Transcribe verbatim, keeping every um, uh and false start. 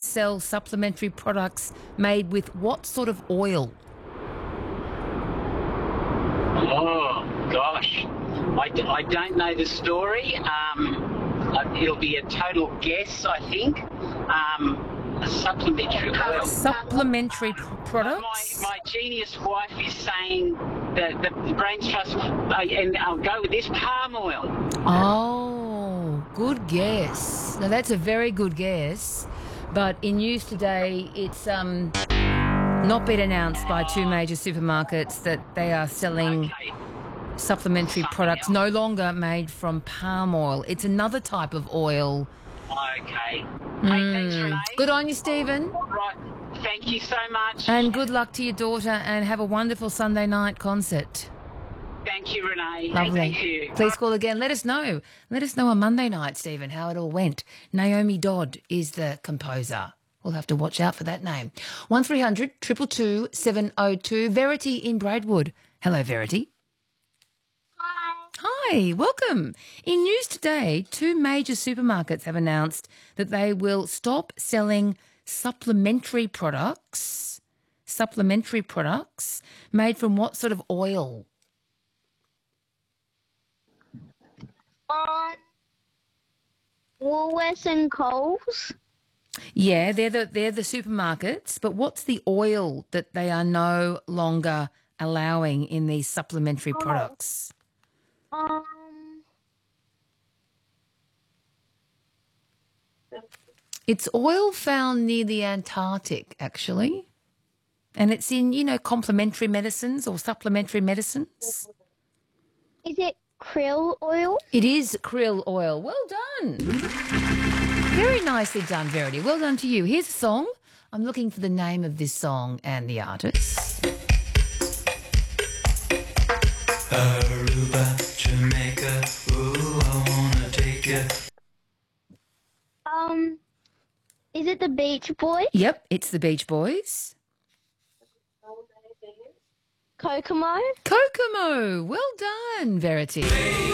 sell supplementary products made with what sort of oil? Oh, gosh. I, d- I don't know the story. Um, uh, it'll be a total guess, I think. Um, a supplementary oil. Supplementary p- My, products? my genius wife is saying that the Brains Trust, uh, and I'll go with this, palm oil. Oh, good guess. Now, that's a very good guess. But in news today, it's um, not been announced by two major supermarkets that they are selling Okay. supplementary Something products else. no longer made from palm oil. It's another type of oil. Okay. Hey, thanks, Renee. Good on you, Stephen. Right. Thank you so much. And good luck to your daughter and have a wonderful Sunday night concert. Thank you, Renee. Lovely. Thank you. Please call again. Let us know. Let us know on Monday night, Stephen, how it all went. Naomi Dodd is the composer. We'll have to watch out for that name. one three hundred two two two seven oh two. Verity in Braidwood. Hello, Verity. Hi. Hi, welcome. In news today, two major supermarkets have announced that they will stop selling supplementary products, supplementary products made from what sort of oil? Um, Woolworths and Coles. Yeah, they're the they're the supermarkets, but what's the oil that they are no longer allowing in these supplementary products? Um, It's oil found near the Antarctic, actually. And it's in, you know, complementary medicines or supplementary medicines. is it krill oil? It is krill oil. Well done. Very nicely done, Verity. Well done to you. Here's a song. I'm looking for the name of this song and the artist. Aruba, Jamaica, ooh, I wanna take you. Um, is it the Beach Boys? Yep, it's the Beach Boys. Kokomo? Kokomo. Well done, Verity.